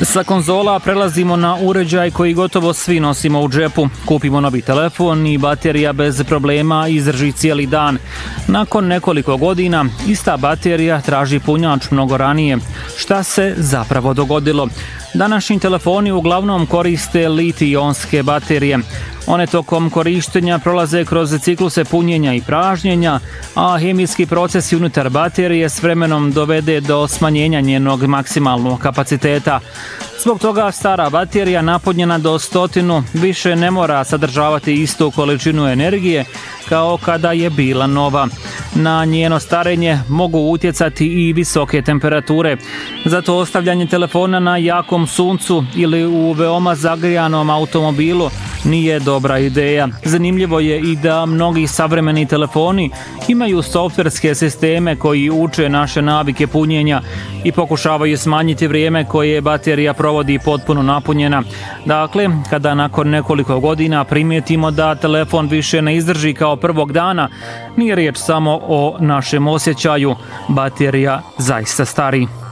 Sa konzola prelazimo na uređaj koji gotovo svi nosimo u džepu. Kupimo novi telefon i baterija bez problema izdrži cijeli dan. Nakon nekoliko godina ista baterija traži punjač mnogo ranije. Šta se zapravo dogodilo? Današnji telefoni uglavnom koriste litij-ionske baterije. One tokom korištenja prolaze kroz cikluse punjenja i pražnjenja, a hemijski procesi unutar baterije s vremenom dovede do smanjenja njenog maksimalnog kapaciteta. Zbog toga stara baterija napunjena do 100 više ne mora sadržavati istu količinu energije kao kada je bila nova. Na njeno starenje mogu utjecati i visoke temperature. Zato ostavljanje telefona na jakom suncu ili u veoma zagrijanom automobilu nije dobra ideja. Zanimljivo je i da mnogi savremeni telefoni imaju softverske sisteme koji uče naše navike punjenja i pokušavaju smanjiti vrijeme koje baterija provodi potpuno napunjena. Dakle, kada nakon nekoliko godina primijetimo da telefon više ne izdrži kao prvog dana, nije riječ samo o našem osjećaju, baterija zaista stari.